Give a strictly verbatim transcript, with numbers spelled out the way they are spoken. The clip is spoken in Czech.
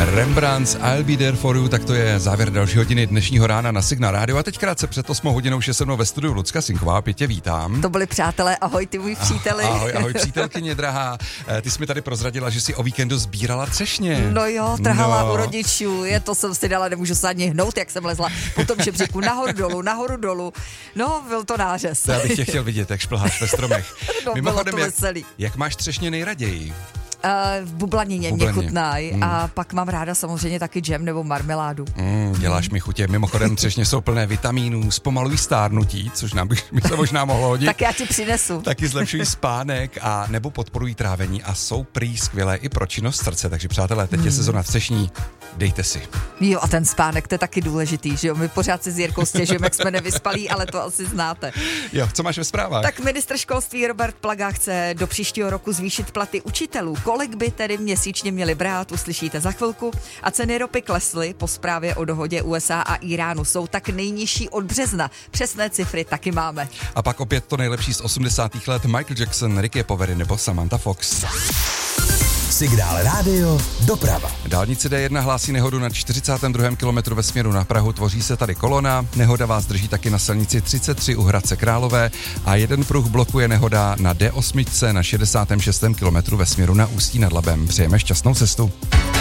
Rembrandts I'll Be There For You, tak to je závěr další hodiny dnešního rána na Signál Radio. A teď krátce před osmou hodinou je se mnou ve studiu Lucka Sinková. Pětě, vítám. To byli přátelé, ahoj ty můj příteli. Ahoj, ahoj přítelkyně drahá. Ty jsi mi tady prozradila, že jsi o víkendu sbírala třešně. No jo, trhala no. u rodičů, je to jsem si dala, nemůžu se ani hnout, jak jsem lezla po tom žebříku nahoru dolů, nahoru dolů. No, byl to nářez. To já bych tě chtěl vidět, jak šplháš ve stromech. No, Mimochodem, bylo to jak, veselý. jak máš třešně nejraději? Uh, v bublanině mě chutnají hmm. a pak mám ráda samozřejmě taky džem nebo marmeládu. Mm, děláš mi chutě. Mimochodem třešně jsou plné vitamínů, zpomalují stárnutí, což nám by, by se možná mohlo hodit. Tak já ti přinesu. Taky zlepšují spánek a nebo podporují trávení a jsou prý skvělé i pro činnost srdce. Takže přátelé, teď je hmm. sezona třešní, dejte si. Jo, a ten spánek, to je taky důležitý, že jo? My pořád si s Jirkou stěžujeme, jak jsme nevyspalí, ale to asi znáte. Jo, co máš ve zprávách? Tak ministr školství Robert Plaga chce do příštího roku zvýšit platy učitelů. Kolik by tedy měsíčně měli brát, uslyšíte za chvilku. A ceny ropy klesly po zprávě o dohodě U S A a Iránu. Jsou tak nejnižší od března. Přesné cifry taky máme. A pak opět to nejlepší z osmdesátých let. Michael Jackson, Ricky Poveri nebo Samantha Fox. Signál Radio doprava. Dálnice D jedna hlásí nehodu na čtyřicátém druhém kilometru ve směru na Prahu. Tvoří se tady kolona. Nehoda vás drží taky na silnici třicet tři u Hradce Králové a jeden pruh blokuje nehoda na D osm na šedesátém šestém kilometru ve směru na Ústí nad Labem. Přejeme šťastnou cestu.